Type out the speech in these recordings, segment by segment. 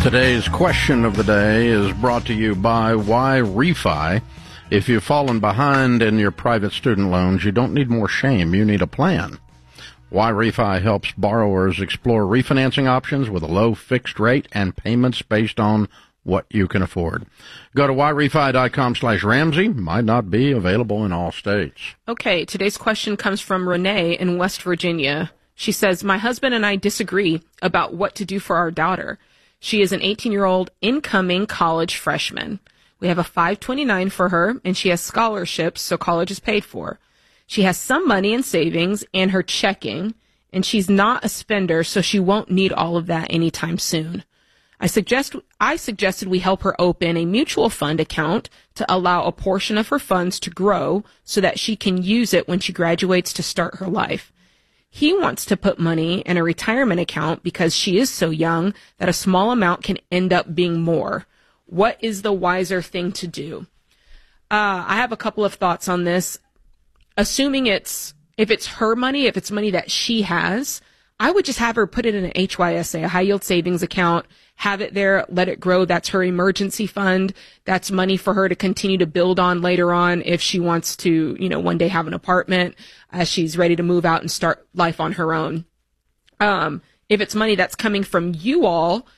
Today's question of the day is brought to you by Why Refi. If you've fallen behind in your private student loans, you don't need more shame. You need a plan. Why Refi helps borrowers explore refinancing options with a low fixed rate and payments based on what you can afford. Go to whyrefi.com/Ramsey. Might not be available in all states. Okay, today's question comes from Renee in West Virginia. She says, my husband and I disagree about what to do for our daughter. She is an 18-year-old incoming college freshman. We have a 529 for her, and she has scholarships, so college is paid for. She has some money in savings and her checking, and she's not a spender, so she won't need all of that anytime soon. I suggested we help her open a mutual fund account to allow a portion of her funds to grow so that she can use it when she graduates to start her life. He wants to put money in a retirement account because she is so young that a small amount can end up being more. What is the wiser thing to do? I have a couple of thoughts on this. Assuming if it's her money, if it's money that she has, I would just have her put it in an HYSA, a high yield savings account, have it there, let it grow. That's her emergency fund. That's money for her to continue to build on later on if she wants to, one day have an apartment as she's ready to move out and start life on her own. If it's money that's coming from you all,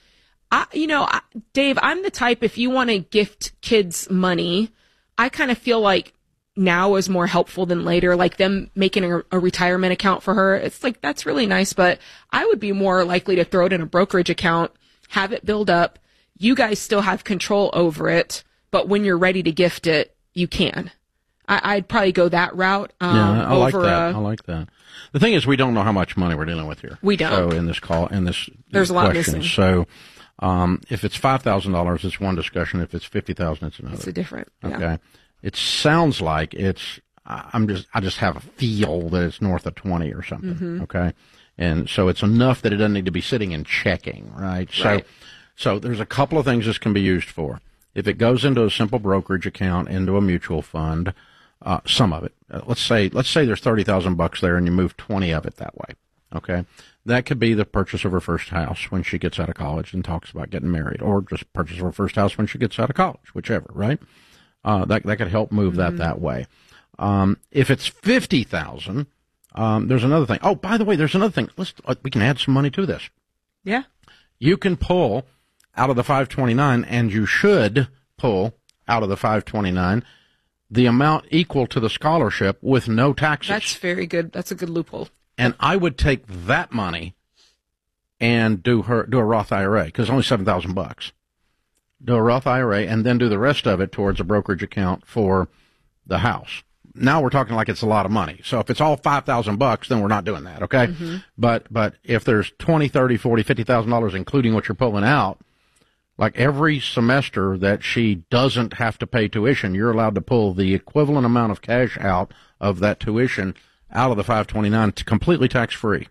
Dave, I'm the type, if you want to gift kids money, I kind of feel like now is more helpful than later, like them making a retirement account for her. It's like, that's really nice, but I would be more likely to throw it in a brokerage account, have it build up. You guys still have control over it, but when you're ready to gift it, you can. I'd probably go that route. I like that. I like that. The thing is, we don't know how much money we're dealing with here. We don't. So in this call, there's a lot missing. So, if it's $5,000, it's one discussion. If it's $50,000, it's another. It's a different. Yeah. Okay. It sounds like I just have a feel that it's north of 20 or something. Mm-hmm. Okay. And so it's enough that it doesn't need to be sitting in checking, right? Right. So there's a couple of things this can be used for. If it goes into a simple brokerage account, into a mutual fund, some of it, let's say there's $30,000 there and you move 20 of it that way. Okay. That could be the purchase of her first house when she gets out of college and talks about getting married, or just purchase her first house when she gets out of college, whichever, right? That could help move that way. If it's $50,000, there's another thing. Oh, by the way, there's another thing. We can add some money to this. Yeah. You can pull out of the 529, and you should pull out of the 529 the amount equal to the scholarship with no taxes. That's very good. That's a good loophole. And I would take that money and do a Roth IRA, because it's only $7,000. Do a Roth IRA and then do the rest of it towards a brokerage account for the house. Now we're talking like it's a lot of money. So if it's all $5,000, then we're not doing that, okay? Mm-hmm. But if there's $20, $30, $40, $50,000, including what you're pulling out, like every semester that she doesn't have to pay tuition, you're allowed to pull the equivalent amount of cash out of that tuition out of the 529 to completely tax-free.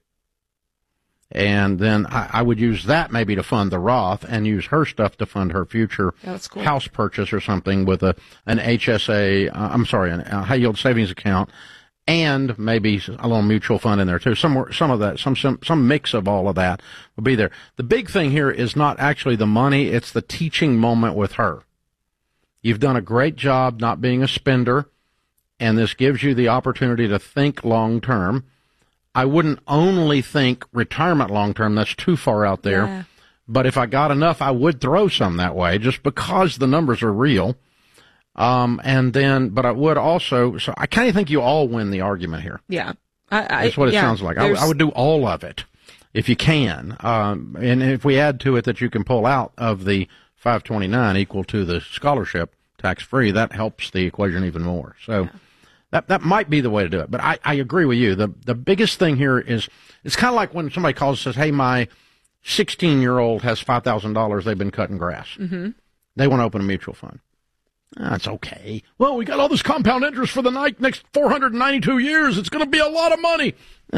And then I would use that maybe to fund the Roth and use her stuff to fund her future house purchase or something with an HSA, a high yield savings account, and maybe a little mutual fund in there too. Some of that, some mix of all of that will be there. The big thing here is not actually the money, it's the teaching moment with her. You've done a great job not being a spender, and this gives you the opportunity to think long term. I wouldn't only think retirement long term. That's too far out there. Yeah. But if I got enough, I would throw some that way just because the numbers are real. But I would also, so I kind of think you all win the argument here. Yeah. That's what it sounds like. I would do all of it if you can. And if we add to it that you can pull out of the 529 equal to the scholarship tax free, that helps the equation even more. So. Yeah. That might be the way to do it. But I agree with you. The biggest thing here is, it's kind of like when somebody calls and says, hey, my 16-year-old has $5,000 they've been cutting grass. Mm-hmm. They want to open a mutual fund. That's okay. Well, we got all this compound interest for the next 492 years. It's going to be a lot of money.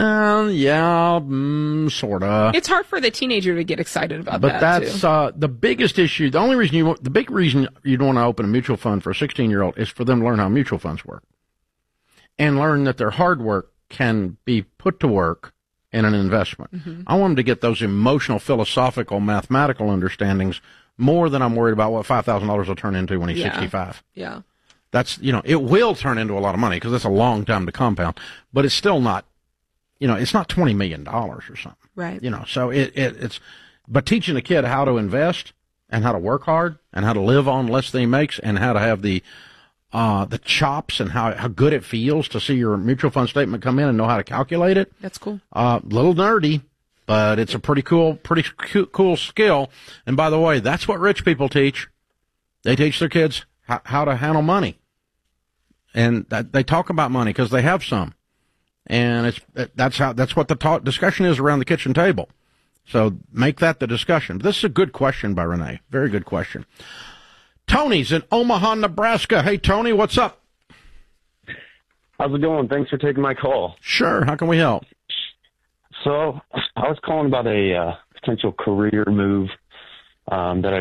Sort of. It's hard for the teenager to get excited about that. But that's the biggest issue. The big reason you'd want to open a mutual fund for a 16-year-old is for them to learn how mutual funds work. And learn that their hard work can be put to work in an investment. I want them to get those emotional, philosophical, mathematical understandings more than I'm worried about what $5,000 will turn into when he's 65. Yeah. That's, it will turn into a lot of money because it's a long time to compound, but it's still not, it's not $20 million or something. Right. So it's, but teaching a kid how to invest and how to work hard and how to live on less than he makes and how to have the chops and how good it feels to see your mutual fund statement come in and know how to calculate it. That's cool. Little nerdy, but it's a pretty cool skill. And by the way, that's what rich people teach. They teach their kids how to handle money. And they talk about money because they have some. And that's what the discussion is around the kitchen table. So make that the discussion. This is a good question by Renee. Very good question. Tony's in Omaha, Nebraska. Hey, Tony, what's up? How's it going? Thanks for taking my call. Sure. How can we help? So I was calling about a potential career move that I